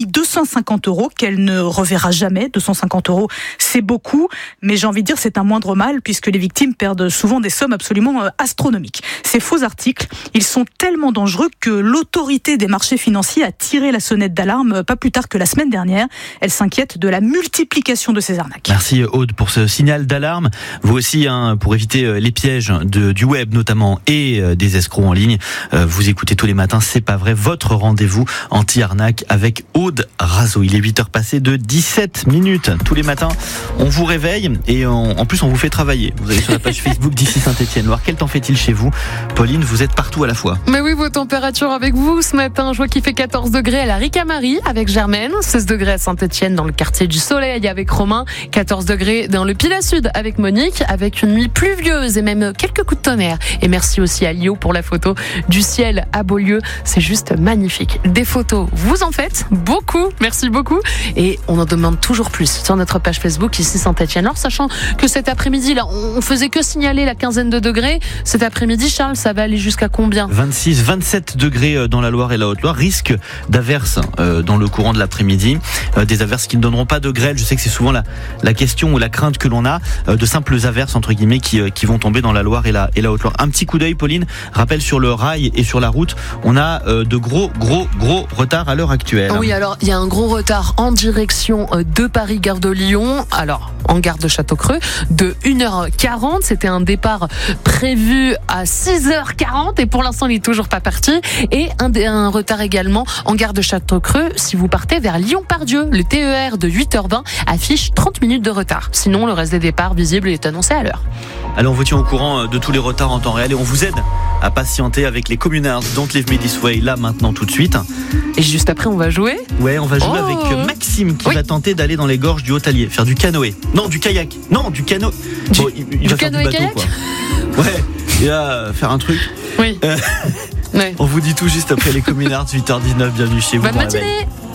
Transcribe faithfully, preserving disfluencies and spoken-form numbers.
deux cent cinquante euros qu'elle ne reverra jamais. deux cent cinquante euros, c'est beaucoup, mais j'ai envie de dire c'est un moindre mal puisque les victimes perdent souvent des sommes absolument astronomiques. Ces faux articles, ils sont tellement dangereux que l'autorité des marchés financiers a tiré la sonnette d'alarme pas plus tard que la semaine dernière. Elle s'inquiète de la multiplication de ces arnaques. Merci Aude pour ce signal d'alarme. Vous aussi, hein, pour éviter les pièges de, du web notamment et des escrocs en ligne, euh, vous écoutez tous les matins, c'est pas vrai, votre rendez-vous anti-arnaque avec Aude Razo. Il est huit heures passées de dix-sept minutes. Tous les matins, on vous réveille et on, en plus on vous fait travailler. Vous allez sur la page Facebook d'ici Saint-Étienne-Loire. Quel temps fait-il chez vous? Pauline, vous êtes partout à la fois. Mais oui, vos températures avec vous ce matin. Je vois qu'il fait quatorze degrés à la Ricamarie avec Germaine, seize degrés à Saint-Étienne dans le quartier du Soleil avec Romain, quatorze degrés dans le Pilat Sud avec Monique, avec une nuit pluvieuse et même quelques coups de tonnerre. Et merci aussi à Lio pour la photo du ciel à Beaulieu. C'est juste magnifique. Des photos, vous en faites beaucoup. Merci beaucoup. Et on en demande toujours plus sur notre page Facebook ici Saint-Étienne-Loire, sachant que cet après-midi, là, on faisait que signaler la quinzaine de degrés. Cet après-midi, Charles, ça va aller jusqu'à combien? vingt-six, vingt-sept degrés dans la Loire et la Haute-Loire. Risque d'averses euh, dans le courant de l'après-midi. Euh, des averses qui ne donneront pas de grêle. Je sais que c'est souvent la, la question ou la crainte que l'on a euh, de simples averses, entre guillemets, qui, euh, qui vont tomber dans la Loire et la, et la Haute-Loire. Un petit coup d'œil, Pauline, rappelle sur le rail et sur la route, on a euh, de gros, gros, gros retards à l'heure actuelle. Oui, alors, il y a un gros retard en direction de Paris, gare de Lyon. Alors, en gare de Château-Creux, de une heure quarante. C'était un départ prévu à six heures quarante et pour l'instant, il n'est toujours pas parti. Et un, un retard également en gare de Château-Creux si vous partez vers Lyon-Pardieu. Le T E R de huit heures vingt affiche trente minutes de retard. Sinon, le reste des départs visibles est annoncé à l'heure. Alors, on vous tient au courant de tous les retards en temps réel et on vous aide à patienter avec les Communards Don't Leave Me This Way, là, maintenant, tout de suite. Et juste après, on va jouer Ouais, on va jouer oh. avec Maxime qui oui. va tenter d'aller dans les gorges du Haut-Allier, faire du canoë. Non, du kayak. Non, du canoë. Du, bon, il, il du va faire canoë du bateau, kayak quoi. Ouais, il va faire un truc. Oui. Euh, ouais. On vous dit tout juste après les Communards, huit heures dix-neuf. Bienvenue chez vous. Bonne Bon matinée. réveil.